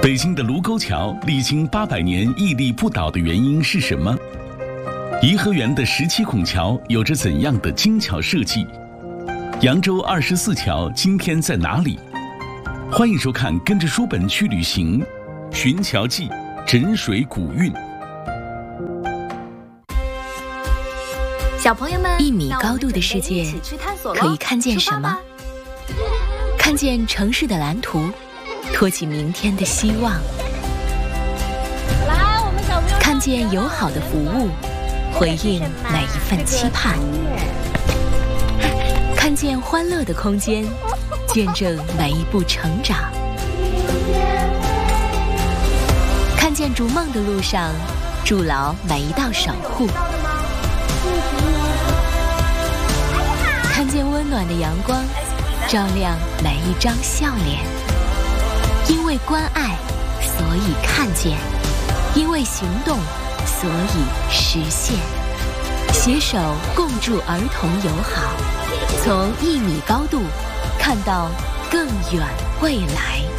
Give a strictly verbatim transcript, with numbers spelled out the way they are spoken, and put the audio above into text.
北京的卢沟桥历经八百年屹立不倒的原因是什么？颐和园的十七孔桥有着怎样的精巧设计？扬州二十四桥今天在哪里？欢迎收看《跟着书本去旅行》，寻桥记，枕水古韵。 小朋友们， 一米高度的世界可以看见什么？看见城市的蓝图，托起明天的希望。 来，我们小朋友看见友好的服务，回应每一份期盼。看见欢乐的空间，见证每一步成长。看见逐梦的路上，筑牢每一道守护。看见温暖的阳光，照亮每一张笑脸。因为关爱，所以看见；因为行动，所以实现。携手共筑儿童友好，从一米高度看到更远未来。